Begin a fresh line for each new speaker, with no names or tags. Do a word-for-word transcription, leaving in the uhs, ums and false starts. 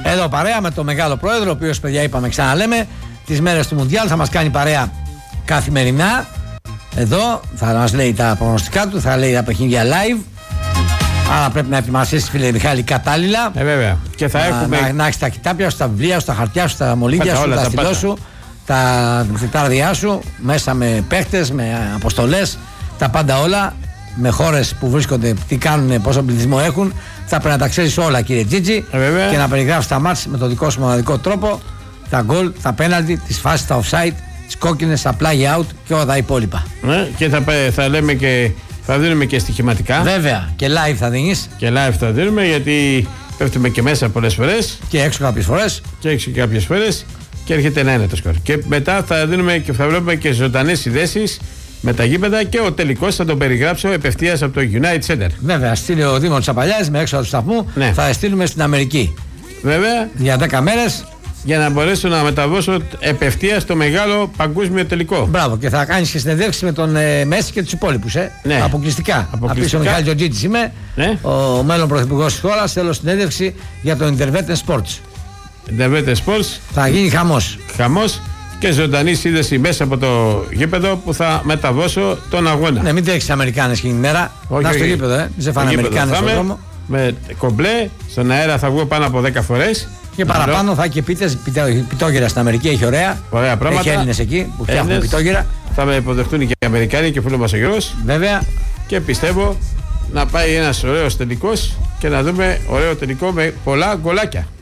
Εδώ παρέα με τον μεγάλο πρόεδρο, ο οποίος, παιδιά, είπαμε, ξαναλέμε, τις μέρες του Μουντιάλ θα μας κάνει παρέα καθημερινά. Εδώ θα μας λέει τα προγνωστικά του, θα λέει τα παιχνίδια live. Άρα πρέπει να ετοιμασίσεις, φίλε Μιχάλη, κατάλληλα.
Ε, βέβαια. Και θα
να,
έχουμε...
να, να έχεις τα κοιτάπια σου, τα βιβλία σου, τα χαρτιά σου, τα μολύβια σου, τα στυλό σου, τα τετάρδιά σου, μέσα με παίχτες, με αποστολές, τα πάντα όλα, με χώρες που βρίσκονται, τι κάνουν, πόσο πληθυσμό έχουν. Θα πρέπει να τα ξέρεις όλα, κύριε Τζίτζι,
ε,
και να περιγράψεις τα μάτς με τον δικό σου μοναδικό τρόπο, τα γκολ, τα πέναλτι, τις φάσεις, τα offside, τις κόκκινες, τα play out και όλα τα υπόλοιπα.
Ναι, και θα, θα λέμε και θα δίνουμε και στοιχηματικά.
Βέβαια, και live θα δίνεις.
Και live θα δίνουμε, γιατί πέφτουμε και μέσα πολλές φορές.
Και έξω κάποιες φορές.
Και έξω κάποιες φορές. Και έρχεται ένα ένα το σκορ. Και μετά θα δίνουμε και θα βλέπουμε και ζωντανές συνδέσεις με τα γήπεδα, και ο τελικός θα τον περιγράψω επευθείας από το United Center.
Βέβαια, στείλει ο Δήμος Τσαπαλιάς με έξοδο του σταθμού.
Ναι.
Θα στείλουμε στην Αμερική.
Βέβαια.
Για δέκα μέρες.
Για να μπορέσω να μεταβώσω επευθείας το μεγάλο παγκόσμιο τελικό.
Μπράβο, και θα κάνεις και συνεντεύξεις με τον ε, Μέση και τους υπόλοιπους. Ε.
Ναι.
Αποκλειστικά.
Αποκλειστικά.
Ο Μιχάλης Τζοτζίτης είμαι.
Ναι.
Ο μέλλον πρωθυπουργός της χώρας. Θέλω συνέντευξη για το Intervete Sports.
Intervete Sports.
Θα γίνει χαμός.
Χαμός. Και ζωντανή σύνδεση μέσα από το γήπεδο που θα μεταβώσω τον αγώνα.
Ναι, μην τρέξεις Αμερικάνες εκείνη την μέρα.
Όχι,
να στο
όχι.
γήπεδο, ε. Μην σε φάνε Αμερικάνες στον δρόμο.
Με κομπλέ, στον αέρα θα βγω πάνω από δέκα φορές.
Και παραπάνω θα έχει και πιτόγυρα στην Αμερική, έχει ωραία.
Ωραία πράγματα.
Έχει Έλληνες εκεί που φτιάχνουν
Έλληνες.
πιτόγυρα.
Θα με υποδεχτούν και οι Αμερικάνοι και ο φίλος μας ο Γιώργος.
Βέβαια.
Και πιστεύω να πάει ένας ωραίος τελικός και να δούμε ωραίο τελικό με πολλά γκολάκια.